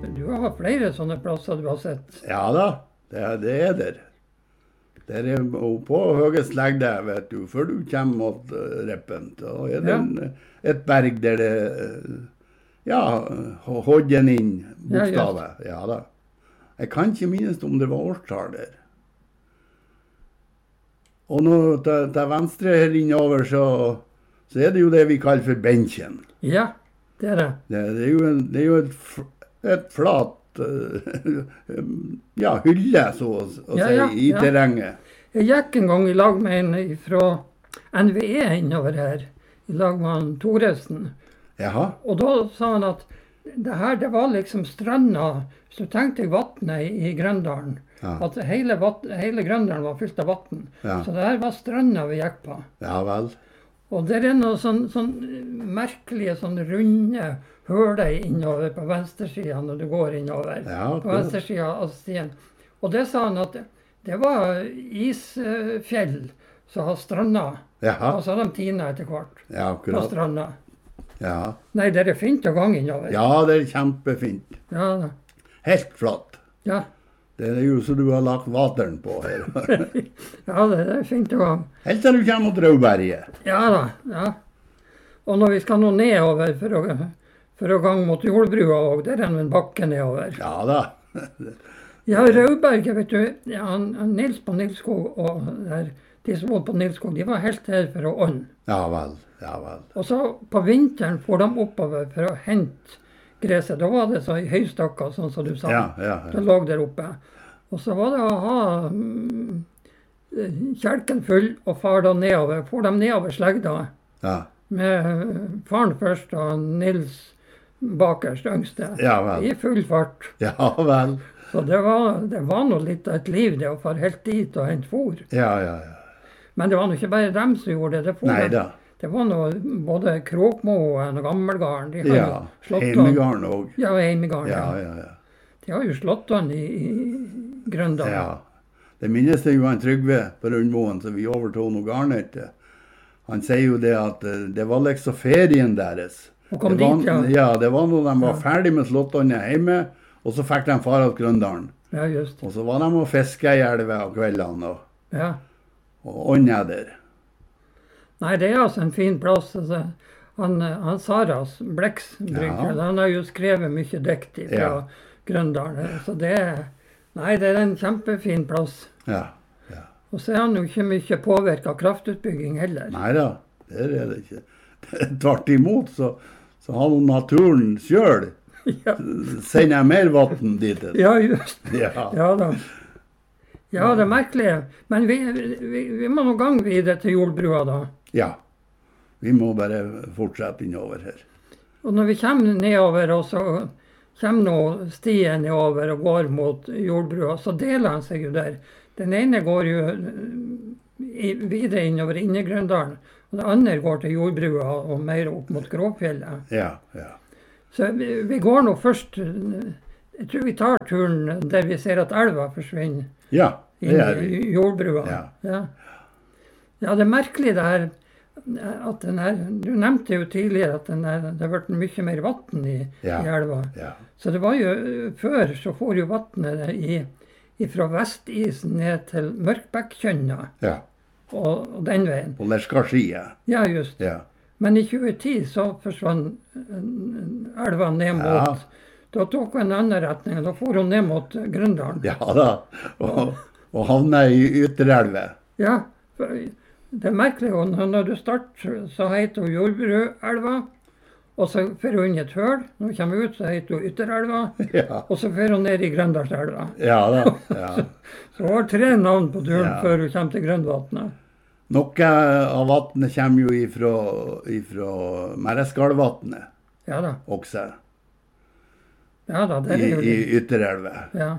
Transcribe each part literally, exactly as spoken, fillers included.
du har flere sånne plasser du har sett. Ja da, det, det er der. Der er på høyest legde, vet du, før du kommer mot uh, Reppen. Da er det Ja. en, et berg der det, uh, ja, hodden inn bokstavet. Ja, ja da. Jeg kan ikke minnes om det var årstall der. Og nå til, til venstre her innover, så, så er det jo det vi kaller for benchen. Ja, det er det. Det, det er jo, en, det er jo et, et flat uh, ja, hylle, så å si, Ja, ja, i ja. terrenget. Jeg gikk en gang i lag med en fra N V E innover her, i lag med han Thoresen. Jaha, Og da sa han at det her, det var liksom stranda, så tenkte jeg vattnet i, i Grøndalen. Ja. At hele, vatt, hele Grøndalen var fylt av vatten. Ja. Så det her var stranda vi gikk på. ja vel. Og det er noen sånn, sånn merkelige, sånn runde høler innover på venstresiden når du går innover. Ja, På cool. venstresiden av stien. Og det sa han at det, det var isfjell som har stranda. Jaha, Og så har de tina etter hvert ja, på akkurat. stranda. Ja. Nei, det er fint å gange innover. ja, det er kjempefint. Ja, da. Helt flatt. ja. Det er jo så du har lagt vateren på her. ja det, det er fint å gange. Helt til du kommer mot Rauberget. Ja da, ja. Og når vi skal nå nedover for å, for å gange mot jordbrua òg, der er det en bakke nedover. Ja da. Ja, Rauberget, vet du, ja, han, han Nils på Nilskog og der, de som bodde på Nilskog, de var helt her for å ånde. Ja vel, ja vel. Og så på vinteren får de oppover for å hente gresset. Da var det så i høystakker, sånn som du sa. Ja, ja, Det ja. lå der oppe. Og så var det å ha mm, kjelken full og far da nedover. Får de nedover slegda Ja, med faren først og Nils bakerst, yngste. ja vel. I full fart. Ja vel. Så det var, det var noe litt av et liv det å fare helt dit og hente fôr. Ja, ja, ja. Men det var nå ikke bare dem som gjorde det. Det, for Nei dem. da. Det var noe både Krokmoen og Gammelgarden. De har Ja, jo slått an. Heimegarden òg. Ja, Heimegarden. Ja, Ja. ja, ja. De har jo slått an i, i Grøndalen. Ja. Det minnes jeg jo han Trygve på Rundmoen, så vi overtog noe garnet. Han sier jo det at eh, det var liksom ferien deres. Og kom det var, dit, ja. Ja, det var når de var Ja. ferdig med slåttåndet hjemme, og så fikk de fara til Grøndalen. Ja, just. Og så var de og fiska i elva om kveldene og, Ja. og ånda der. Nei, det er altså en fin plass. Altså, han, han Saras, Blekksbrygger, Ja. han har jo skrevet mye dikt fra Ja. Grøndalen. Så det er, nei, det er en kjempefin plass. Ja, ja. Og så er han jo ikke mye påvirket av kraftutbygging heller. Nei da, det er det ikke. Tvert imot, så, så har nå naturen sjøl Ja, sender mer vann dit. ja, just. Ja. Ja da. Ja, det er merkelig. Men vi, vi, vi må nå gang videre til jordbrua da. ja. Vi må bare fortsette innover her. Og når vi kommer nedover, og så kommer nå stien nedover og går mot jordbrua, så deler han seg jo der. Den ene går jo i, videre innover Innegrøndalen, og det andre går til jordbrua og mer opp mot Gråfjellet. Ja, ja. Så vi, vi går nå først, jeg tror vi tar turen der vi ser at elva forsvinner Ja, det inn er vi. i jordbrua. Ja. Ja. Ja, det er merkelig det her, at den her, du nevnte jo tidligere at den her, det har vært mye mer vatten i, Ja. i elva. Ja, Så det var jo, før så får jo vattnet i, fra vestisen ned til Mørkbekkjønna, ja. og, og den veien. Og der skal skie. Ja, just. Ja. Men i tjue ti så forsvant eh, elva ned mot, Ja. da tok hun en annen retning, da for hun ned mot Grøndalen. Ja da. Og, og havna i Ytterelva. Ja, for det er merkelig, og når du starter, så heter hun Jordbruelva, og så fer hun inn i et høl, når hun kommer ut, så heter hun Ytterelva, Ja. og så fer hun ned i Grøndalselva. Ja da. Ja. Så hun har tre navn på turen Ja. før hun kommer til Grønvatnet. Noe av vannet kommer jo ifra, ifra Merreskalvatnet Ja da, også, ja da, det i, er jo i det. Ytterelva. Ja.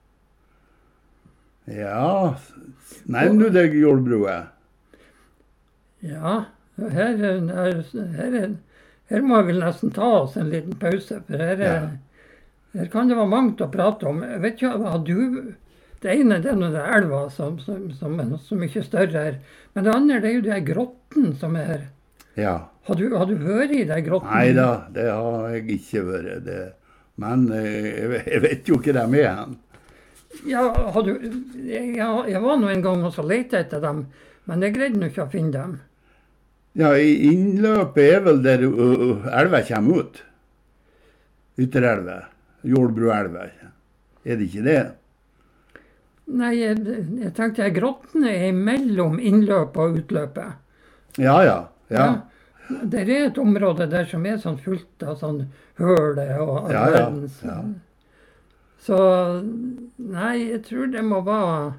Ja, nevner du deg jordbrua? Ja, her, er- her, her, er- her må vi nesten ta oss en liten pause, for her, er, her kan det være mangt å prate om. Jeg vet ikke, har du, det ene det er noe der elva som, som, som er så mye større her, men det andre det er jo de her grotten som er her. Ja. Har du, har du vært i de grottene? Nei da, det har jeg ikke vært. Det Men eh, jeg vet jo ikke dem er hen. Ja, har du, jeg, jeg var nå en gang og så lette etter dem, men jeg greide nå ikke å finne dem. Ja, innløpet er vel der uh, elva kommer ut. Ytterelva. Jordbruelva. Er det ikke det? Nei, jeg, jeg tenkte at grottene er mellom innløpet og utløpet. Ja, ja. ja. ja. Det er et område der som er sånn fullt av sånn høle og ja, ja, ja. Så nei, jeg tror det må være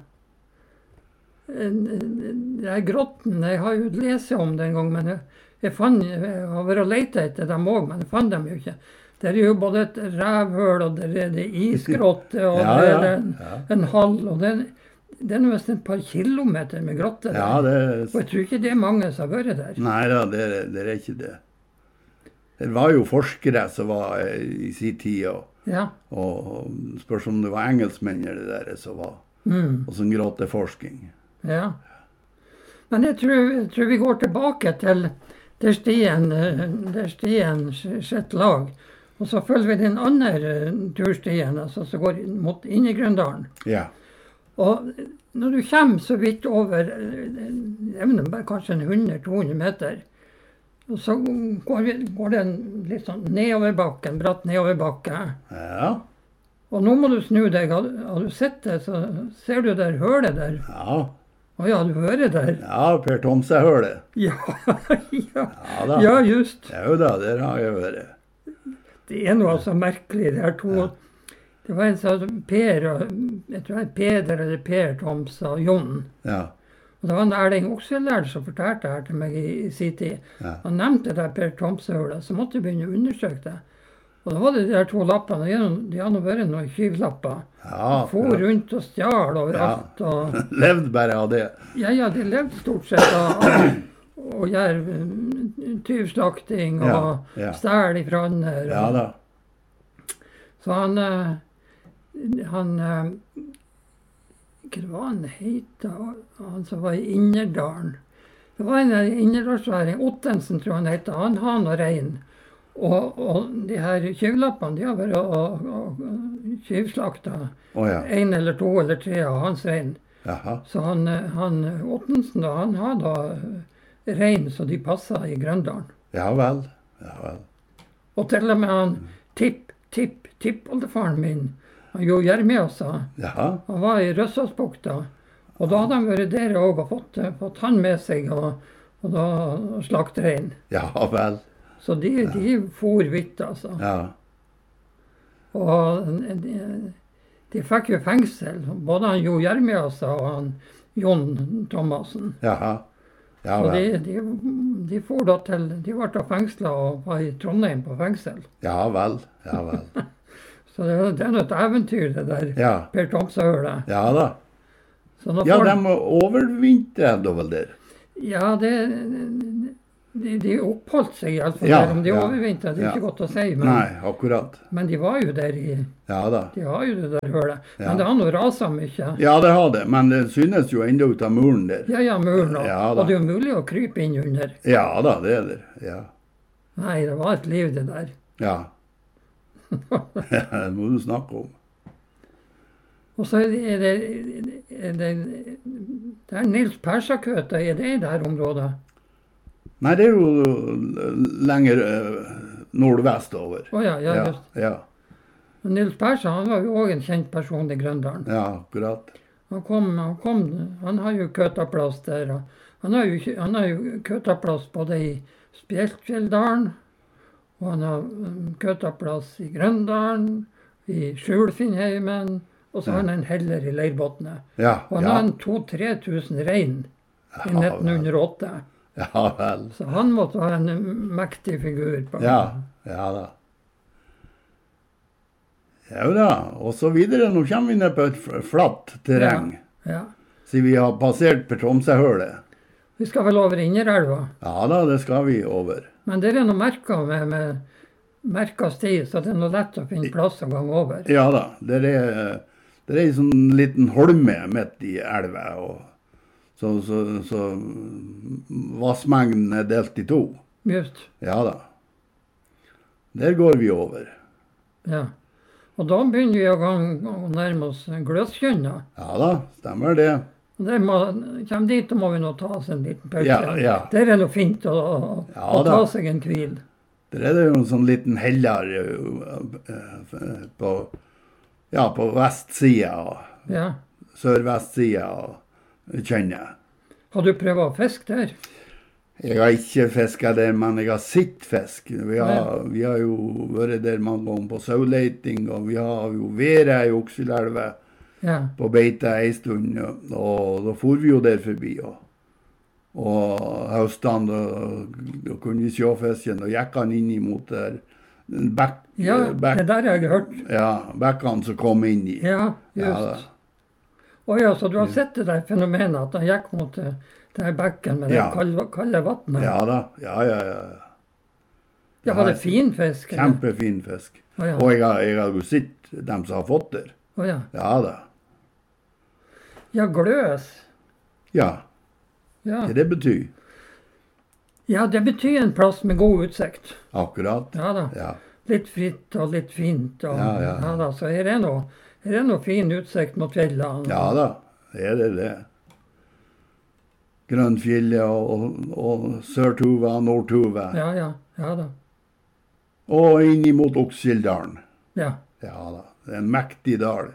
det er grotten. Jeg har jo lest om det en gang, men jeg, jeg, fant, jeg har vært og lett etter dem også, men jeg fant dem jo ikke. Det er jo både et rævhøl, og der er det isgrotte, og ja, det er en, ja. en hall, og det, det er nesten et par kilometer med grotter. Ja, det er... Og jeg tror ikke det er mange som har vært der. Nei da, det, det er ikke det. Det var jo forskere som var i sin tid, og, ja. og, og spørs om det var engelskmenn eller det der som var, mm. og sånn grotteforsking. Ja. Men jeg tror, jeg tror vi går tilbake til der stien, der stien sitt lag. Og så følger vi den andre turstien, altså, som går mot inn i Grøndalen. Ja. Og når du kommer så vidt over, jeg vet ikke, kanskje en hundre til to hundre meter, og så går, vi, går det en litt sånn nedoverbakke, en bratt nedoverbakke. Ja. Og nå må du snu deg. Har, har du sett det, så ser du der hølet der. Ja. Å ja, du hører der. Ja, Per Tomse-hølet. Ja, ja. Ja, da. Ja, just. Ja, jo da, der har jeg vært. Det er noe så merkelig, det her to. Ja. Det var en sånn Per, jeg tror det er Peder eller Per Tomse og Jon. Ja. Og det var en Erling Okselær som fortalte det her til meg i, i sin tid. Ja. Han nevnte det Per Tomse-hølet, så måtte jeg begynne å undersøke det. Og da var det de her to lappene, de hadde vært noen kyvlapper. Ja. For rundt og stjal overalt. Ja. Og, levde bare av det. Ja, ja, de levde stort sett av å gjøre tyvslakting og ja, ja. stjel ifra andre. Ja da. Så han, han, hva var han het, han som var i Innerdalen. Det var en innerdalsværing, Ottensen tror han het, han har noe rein. Og, og de her kyvlappene, de har vært og, og, og kyvslakta oh, ja. en eller to eller tre av hans rein. Jaha. Så han, han Ottensen da, han har da rein så de passer i Grøndalen. Ja vel, ja vel. Og til og med han tipp, tipp, tippoldefaren min, han Jo Jeremiasa, Jaha. han var i Røssåsbukta. Og da hadde han vært der og fått, fått han med seg og, og da slakt rein. Ja vel. Så de, ja. de for vidt, altså. Ja. Og de, de fikk jo fengsel, både han Jo Jeremiasa og han Jon Thomassen. Jaha. Ja, så de, de, de for da til, de ble da fengslet og var i Trondheim på fengsel. Ja vel, ja vel. Så det, det er noe et eventyr, det der, ja. Per Tomse-hølet. Ja da. Ja, folk... de overvintret da vel der? Ja, det... De, de oppholdt seg i alle fall ja, der, om de ja, overvintret, det er ja. ikke godt å si. Men, Nei, akkurat. Men de var jo der i... Ja da. De har jo det der hølet. Ja. Men det har noe raset mye. Ja, det har det, men det synes jo enda ut av muren der. Ja, ja, muren også. Ja, og det er jo mulig å krype inn under. Ja da, det er det. Ja. Nei, det var et liv det der. Ja. Ja, det må du snakke om. Og så er det... Er det, det er Nils Persakøta, er det i det her området? Nei, det er jo lenger uh, nordvest over. Å oh, ja, ja, ja, just. Ja. Og Nils Persa, han var jo også en kjent person i Grøndalen. Ja, akkurat. Han kom, han kom, han har jo køtaplass der. Og han har jo, han har jo køtaplass både i Spjeltfjelldalen, og han har um, køtaplass i Grøndalen, i Skjulfinnheimen, og så har ja. han en heller i Leirbotne. Ja, og han ja. har en to-tre tusen rein i ja, nitten hundre og åtte. Ja vel. Så han måtte ha en mektig figur på. Ja, ja da. Ja da, og så videre. Nå kommer vi ned på et flatt terreng. Ja, ja. Så vi har passert Per Tomse-hølet. Vi skal vel over Inderelva? Ja da, det skal vi over. Men det er noe merket med, med merket sti, så det er noe lett å finne plass å gange over. Ja da, det er, det er en sånn liten holme midt i elva, og Så, så, så vassmengden er delt i to. Just. Ja da. Der går vi over. Ja. Og da begynner vi å, gang, å nærme oss Gløskjønna. Ja da, stemmer det. Og der må, kommer dit, og må vi nå ta oss en liten pause. Ja, ja. Der er det fint å, å, Ja, å ta da. seg en hvil. Der er det jo en sånn liten heller uh, uh, på, ja, på vestsida og Ja. sørvestsida og kjenner. Har du prøvd å fiske der? Jeg har ikke fisket der, men jeg har sett fisk. Vi har, vi har jo vært der mange ganger på sauleiting, og vi har jo vært i Oksfjellelva Ja. på beite en stund, og da for vi jo der forbi. Og, og høstene, da, da kunne vi se fisken, og gikk han inn imot der bekk, Ja, bekk, det der har jeg hørt. ja, bekkene som kom inn i. Ja, Ja, da. just. Å ja, så du har sett det der fenomenet at han gikk mot det det her bekken med Ja. det kalde, kalde vannet? Ja da, ja, ja, ja. Ja, var det fin fisk? eller? Kjempefin fisk. Å ja. Og jeg har, jeg har jo sett dem som har fått der. Å ja. Ja da. Ja, gløs. Ja, Ja. hva det betyr. ja, det betyr en plass med god utsikt. Akkurat. Ja da. Ja. Litt fritt og litt fint. Og, Ja, ja. da, så her er noe, her er noe fin utsikt mot fjellene. Ja da, det er det det. Grønnfjellet og, og, og Sørtuva og Nordtuva. Ja, ja. Ja da. Og inn imot Oksfjelldalen. Ja. Ja da, det er en mektig dal.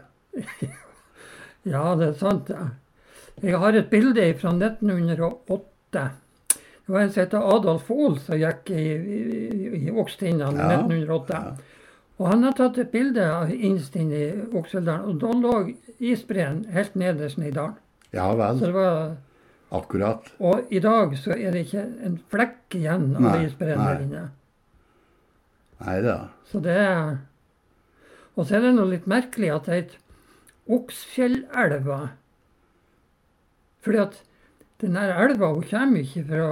Ja, det er sant, ja. Jeg har et bilde fra nitten hundre og åtte. Det var en som heter Adolf Ohl som gikk i, i, i Okstindene i Ja, nitten hundre og åtte. ja. Og han har tatt et bilde av innerst inne i Oksfjelldalen, og da lå isbreen helt nederst i dalen. Ja Så vel, det var, akkurat. og i dag så er det ikke en flekk igjen av Nei, isbreen nei. der inne. Nei da. Så det er, og så er det noe litt merkelig at det heter Oksfjellelva. Fordi at den her elva hun kommer ikke fra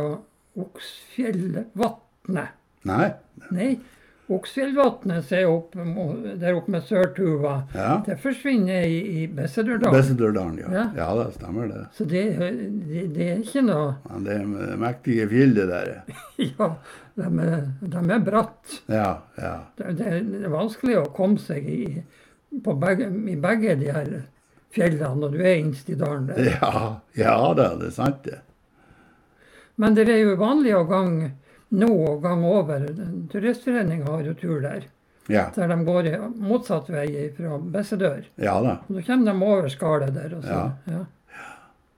Oksfjellvatnet. Nei, Nei, Oksfjellvatnet som er opp, mo- der oppe med Sørtuva, ja. det forsvinner i, i Bessedørdalen. Bessedørdalen, ja. Ja. Ja da, stemmer det. Så det, det, det er ikke noe Men det er mektige fjell det der. Ja, de er, de er bratt. Ja, ja. Det, det er vanskelig å komme seg i, på begge, i begge de her fjellene når du er innst i dalen der. Ja, ja da, det er sant det. Men det er jo vanlig å gang nå og gang over. Turistforeningen har jo tur der. Ja, Der de går i motsatt vei fra Bessedør. ja da. Og da kommer de over skalet der. Og så, Ja. Ja.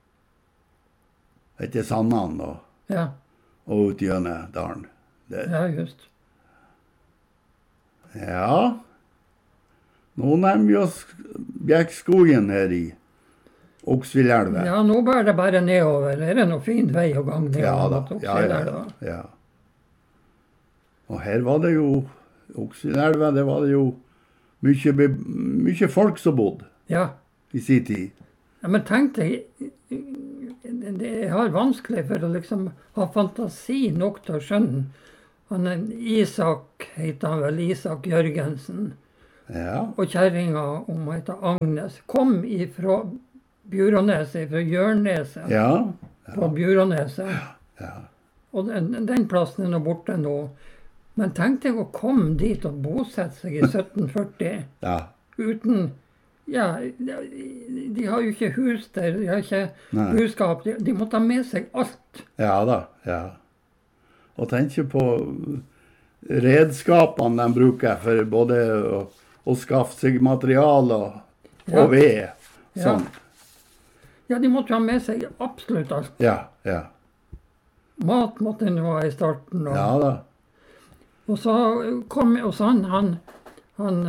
Det er ikke Sandane og, Ja, og ut gjennom dalen. Der. ja, just. Ja. Nå nærmer vi oss Bjerkskogen her i Oksfjellelva. Ja, nå bærer det bare nedover. Her er noe fin vei å gang nedover. Ja da. mot Ja, ja, Oksfjellelva. ja, ja. Og her var det jo Oksfjellelva, det var det jo mye, be- mye folk som bodde Ja. i sin tid. Ja, men tenk deg, jeg har vanskelig for å liksom ha fantasi nok til å skjønne. Han er Isak, heter han vel, Isak Jørgensen, Ja, og kjerringa om hun heter Agnes, kom ifra Bjuråneset, fra Jørneset ja, på Bjuråneset. ja. Og den, den plassen er nå borte nå. Men tenk deg å komme dit og bosette seg i sytten førti ja. uten Ja, de, de har jo ikke hus der, de har ikke Nei. buskap. De, de måtte ha med seg alt. Ja da, ja. Og tenk på redskapene de bruker for både å, å skaffe seg materiale og, Ja. og ved. Ja. Sånn. Ja, de måtte ha med seg absolutt alt. Ja, ja. Mat måtte de ha i starten. Og, Ja da. og så kom og så han, han, han,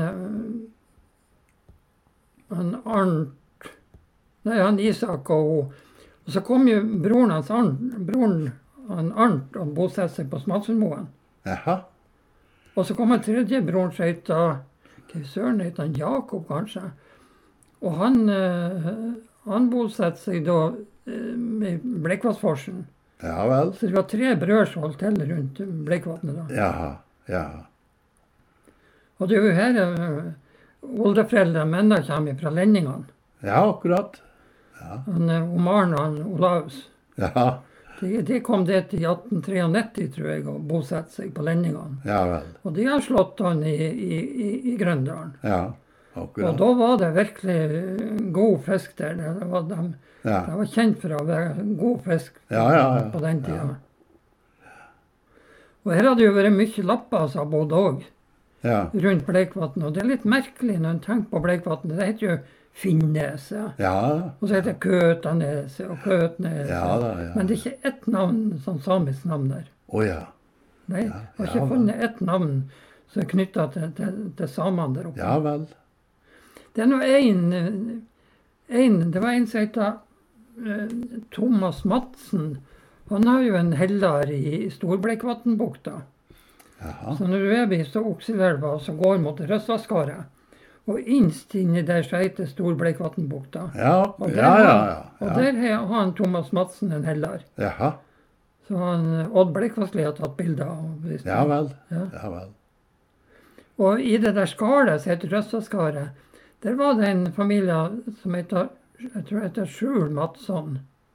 eh, han Arnt Nei, han Isak og hun. Og så kom jo broren hans Arnt, broren han Arnt og bosatte seg på Smalsundmoen. Jaha. Og så kom en tredje broren som het Hva søren het han? Jakob, kanskje. Og han, eh, han bosatte seg da eh, med Bleikvassforsen. Ja vel. Så det var tre brødre som holdt til rundt Bleikvatnet da. Jaha. Ja. Og det er jo her eh, oldeforeldrene mennene kommer fra Lendingene. Ja, akkurat. Han, eh, Omaren og han Olaus. Ja. De, de kom dit i atten nittiotre, tror jeg, og bosatte seg på Lendingene. Ja vel. Og de har slått an i, i, i, i Grøndalen. Ja. akkurat. Og da var det virkelig god fisk der. Det var, de, Ja. de var kjent for å være god fisk Ja, ja, ja. på den tida. Ja. Og her hadde jo vært mye lapper som har bodd òg, Ja. rundt Bleikvatn. Og det er litt merkelig når en tenker på Bleikvatn. Det heter jo Finnes, ja. Ja. Og så heter det Køtanes og Køtnes. Ja da, ja. Men det er ikke ett navn, sånn samisk navn der. Å ja. Nei, Ja, jeg har ja ikke vel. funnet ett navn som er knytta til, til, til samene der oppe. Ja vel. Det er nå en, en Det var en som heter eh, Thomas Madsen. Han har jo en hellar i Storbleikvatnbukta. Jaha. Så når du er ved Okselelva, så går mot Røsvaskaret. Og innst inni der så heter Storbleikvatnbukta. Ja, Og der ja, ja. har- ja, Og ja. der har han Thomas Madsen en hellar. Jaha. Så han Odd Bleikvassli har tatt bilder av. vist det. Ja vel. Ja. Ja vel. Og i det der skaret som heter Røsvaskaret, der var det en familie som heter, jeg tror det heter Skjul Madsson.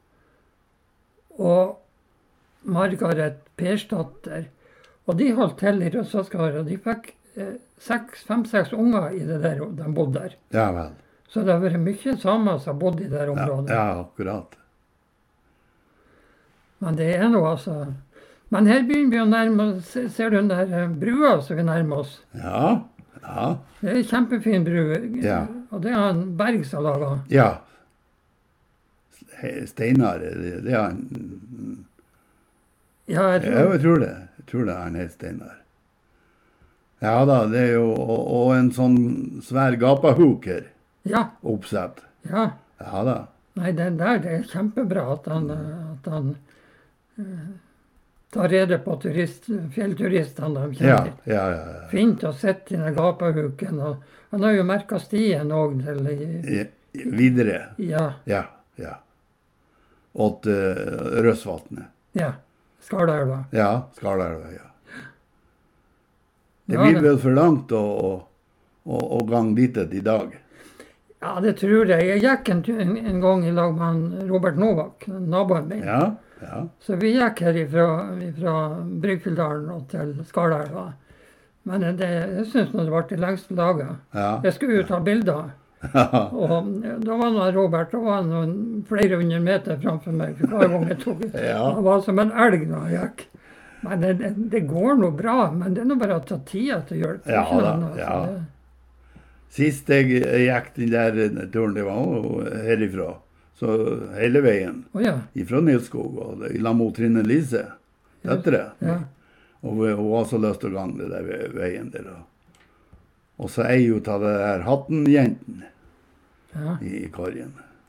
Og Margaret Persdatter. Og de holdt til i Røsvaskaret, og de fikk eh, seks, fem-seks unger i det der, de bodde der. Ja vel. Så det har vært mye samer som har bodd i det der Ja, området. ja akkurat. Men det er noe, altså. Men her begynner vi å nærme oss. Ser du den der eh, brua som vi nærmer oss? Ja. Ja. Det er en kjempefin bru. Ja. Og det er han Berg som har laga. Ja. He- Steinar, det, det er han. Ja, jeg Ja, tror jeg tror det. Jeg tror det er han het Steinar. Ja da, det er jo og, og en sånn svær gapahuker Ja. oppsett. ja. Ja da. Nei, den der, det er kjempebra at han, eh, at han eh, tar rede på turist, fjellturistene de Ja, kjenner. ja, ja. ja. Fint å sitte i den gapahuken. Og han har jo merka stien òg til i- I- i- Videre. Ja, Ja, ja. Åt uh, Røsvatnet. ja. Skarelva. Ja, Skarelva, ja. Det Ja, blir det- vel for langt å, å, å, å gang dit et i dag. Ja, det tror jeg. Jeg gikk en, tur- en, en gang i lag med han Robert Novak, naboen min. Ja, ja. Så vi gikk her ifra, ifra Bryggfjelldalen og til Skarelva. Men det, jeg syns det ble de lengste dager. Ja. Jeg skulle jo ta bilder. Og da var nå Robert da var han noen flere hundre meter framfor meg for hver gang jeg tok det. Ja. Han var som en elg da jeg gikk. Men det, det, det går nå bra, men det er nå bare å ta tida til å gjøre det. Ja Ikke noe da, annet, så ja. det- Sist jeg gikk den der turen, det var jo herifra. Så hele veien. Å ja. Ifra Nilskog og i lag mot Trine Lise. Dette. ja. Og hun hun var så lyst til å gange det der ve- veien der. Og, og så ei ut av det der hattenjenten ja. i korgen.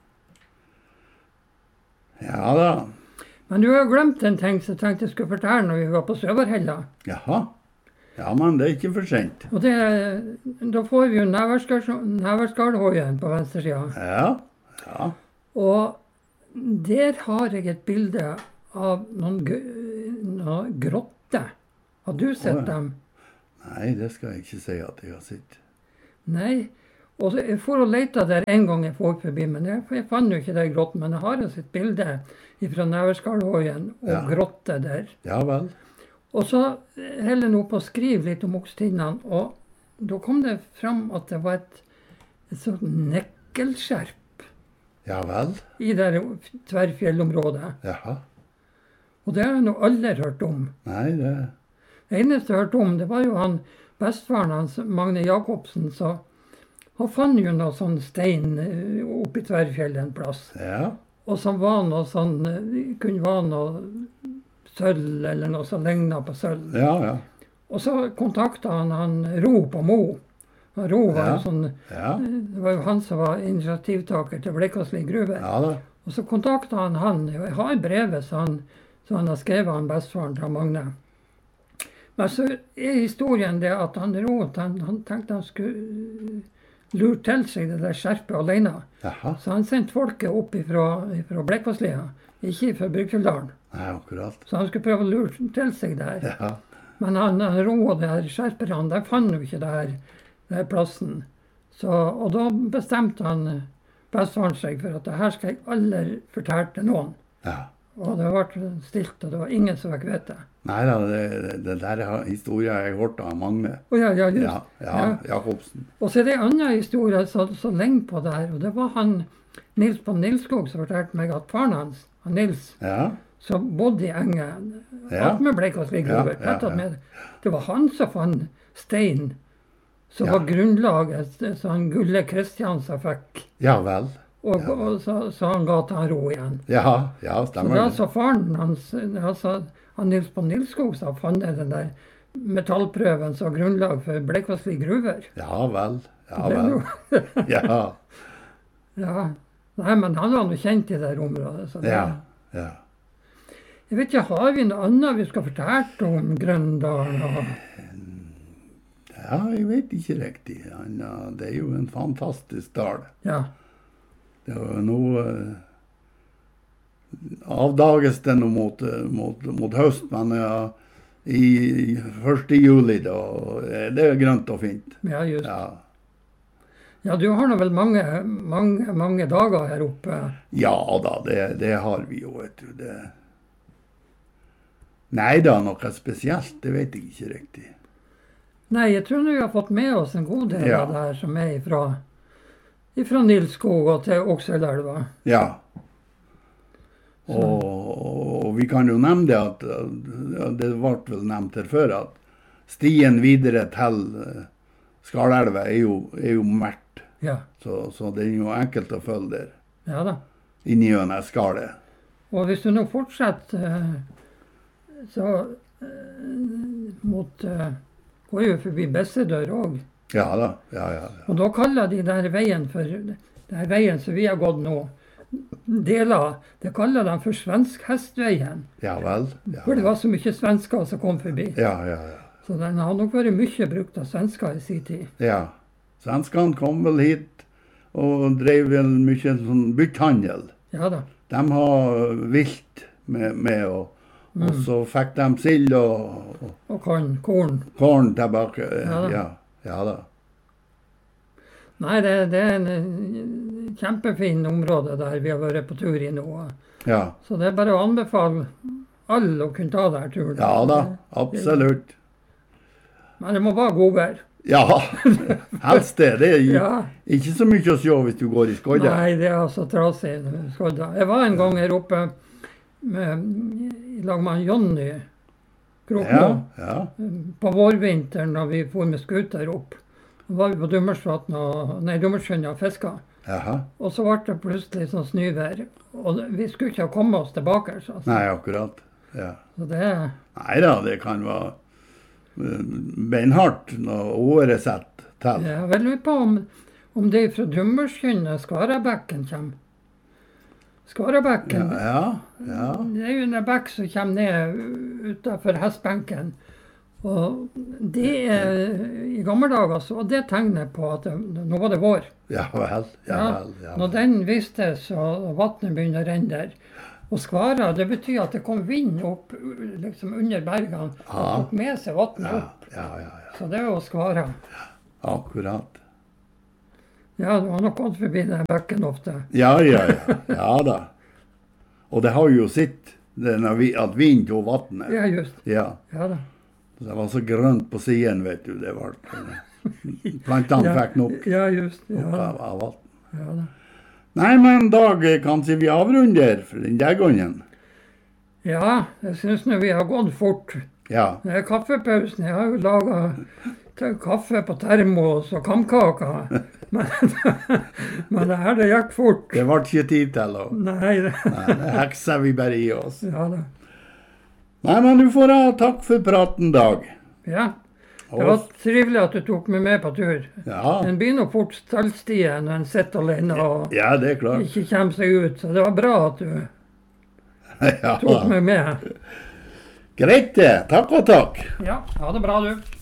Ja da. Men du har jo glemt en ting som jeg tenkte jeg skulle fortelle når vi var på Søverhella. Jaha. Ja, men det er ikke for sent. Og det, da får vi jo Neverskardhoien på venstre sida. Ja. Ja. Og der har jeg et bilde av noen, gr- noen grotter. Har du sett Å, ja. dem? Nei, det skal jeg ikke si at jeg har sett. Nei. Og så jeg for og lette der en gang jeg får forbi, men jeg, jeg fant jo ikke den grotten. Men jeg har altså et bilde fra Neverskardhoien og Ja. grotte der. Ja vel. Og så holder jeg nå på å skrive litt om Okstinnene, og da kom det fram at det var et, et sånt nekkelskjerp Ja vel. i det tverrfjellområdet. Jaha. Og det har jeg nå aldri hørt om. Nei, det Det eneste jeg hørte om, det var jo han bestefaren hans, Magne Jacobsen, så han fant jo noe sånn stein eh, oppe i tverrfjellet en plass. Ja. Og som var noe sånn, eh, kunne være noe sølv eller noe som lignet på sølv. Ja, ja. Og så kontakta han, han Ro på Mo. Han Ro var Ja. jo sånn, Ja. det var jo han som var initiativtaker til Bleikvassli gruve. Ja da. Og så kontakta han han, og jeg har brevet som han, som han har skrevet han bestefaren til Magne. Men så er historien det at han Ro, han, han tenkte han skulle lure til seg det der skjerpet alene. Jaha. Så han sendte folket opp ifra, ifra Bleikvasslia, ikke fra Bryggfjelldalen. Nei, akkurat. Så han skulle prøve å lure til seg der. Ja. Men han, han Ro og de her skjerperne, de fant jo ikke det her, det her plassen. Så, og da bestemte han bestefaren seg for at det her skal jeg aldri fortelle til noen. Ja. Og det ble stilt, og det var ingen som fikk vite. Nei da, det, det der er historien jeg har hørt av Magne. Å ja, ja, just. Ja, ja, Ja. Jacobsen. Og så er det en annen historie så, så lenge på det her, og det var han Nils på Nilskog som fortalte meg at faren hans, han Nils, Ja, som bodde i engen, Ja. at med Bleikvassliggrover, Ja, ja, ja. med. Det var han som fant stein, som Ja. var grunnlaget, så han Gulle Kristiansen fikk, ja vel. og, Ja. og så, så han ga til han ro igjen. Ja, ja, Så stemmer da det. sa faren hans, altså, han Nils på Nilskog, så fant jeg den der metallprøven som grunnlag for Bleikvasslig gruver. Ja vel, ja Det er vel. jo- Ja, Ja. Nei, men han var nå kjent i det området. Så det, ja, ja. Jeg vet ikke, har vi noe annet vi skal fortelle om Grøndalen? Og, Ja, jeg vet ikke riktig. Han, ja, det er jo en fantastisk dal. ja. Det er jo nå eh, avdages det nå mot, mot, mot høst, men ja, i første juli da er det grønt og fint. Ja, just. Ja, Ja, du har nå vel mange, mange, mange dager her oppe. ja da, det, det har vi jo, vet du. Det. Nei da, noe spesielt, det vet jeg ikke riktig. Nei, jeg tror vi har fått med oss en god del Ja. av det her som er ifra, ifra Nilskog og til Okselelva. Ja. Og, og vi kan jo nevne det at, ja, det ble vel nevnt her før, at stien videre til eh, Skarelva er jo, er jo mært. Ja, Så, så det er jo enkelt å følge der, ja da. inni gjennom skalet. Og hvis du nå fortsetter, eh, så eh, mot, eh, går jo forbi Bessedør òg. Ja da, ja, ja. ja. Og da kaller de denne veien for, denne veien som vi har gått nå, deler, det kaller de for Svensk-hestveien. Ja vel. Ja, For det var så mye svensker som kom forbi. ja, ja. ja. Så den har nok vært mye brukt av svensker i sin tid. ja. Svenskene kom vel hit og drev vel mye sånn bytthandel. Ja da. De har vilt med, med og, og så fikk de sild og, og Og korn. korn. korn tilbake. Ja da. Ja, ja da. Nei, det, det er en eh, kjempefin område der vi har vært på tur i nå. Ja, Så det er bare å anbefale alle å kunne ta denne turen. ja da, absolutt. Men det må være godvær. Ja, helst det. Det er jo Ja. ikke så mye å se hvis du går i skodda. Nei, det er altså trasig. Skodda. Jeg var en gang her oppe med, i lag med Jonny Krokmo Ja, ja. på vårvinteren da vi for med skuter opp. Da var vi på Dummersvatn og, nei, Dummersjøen og fiska. Jaha. Og så ble det plutselig sånn snøvær. Og vi skulle ikke ha kommet oss tilbake. Så, Nei, akkurat. Ja. så det er Nei da, det kan være eh, beinhardt når året setter til. Jeg vil lure på om, om det fra Dummersjøen Skarabekken kommer. Skarabekken, Ja, ja. det er jo en bekk som kommer ned utenfor hestbenken. Og det er, i gamle dager så var det tegnet på at det, nå var det vår. Ja vel. Ja, vel. Ja. Når den vistes og vannet begynner å renne der. Og skvara, det betyr at det kom vind opp liksom under bergene og Ja. tok med seg vannet Ja, opp. ja, ja, ja. Så det er jo skvara. Akkurat. Ja, du har nok gått forbi den bekken ofte. Ja, ja, ja. Ja da. Og det har jo sitt, det når vi, at vind tok vannet. Ja, just. Ja. Ja da. Det var så grønt på siden, vet du. Det var plantene fikk nok Ja, just. nok Ja, av, av vann. ja da. Nei, men Dag, kanskje vi avrunder for den der gangen? Ja, jeg syns nå vi har gått fort. Ja. Det er kaffepausen. Jeg har jo laga kaffe på termos og kamkaker. Men, men det her, det gikk fort. Det ble ikke tid til å Nei, det, Nei, det hekser vi bare i oss. ja da. Nei, men du får ha takk for praten, Dag. Ja, det var Og, trivelig at du tok meg med på tur. ja, En blir nå fort stallstien når en sitter alene og ja, det er klart. ikke kommer seg ut. Så det var bra at du tok Ja. meg med. Greit det. Takk og takk. Ja, ha det bra, du.